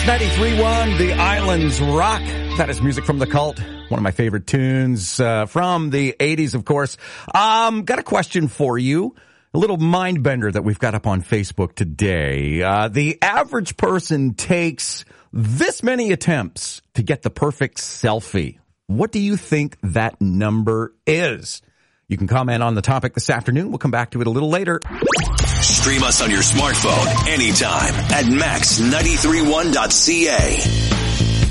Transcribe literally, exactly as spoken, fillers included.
ninety-three point one, The Islands Rock. That is music from The Cult. One of my favorite tunes uh, from the eighties, of course. Um, got a question for you. A little mind bender that we've got up on Facebook today. Uh, the average person takes this many attempts to get the perfect selfie. What do you think that number is? You can comment on the topic this afternoon. We'll come back to it a little later. Stream us on your smartphone anytime at max nine three one dot c a.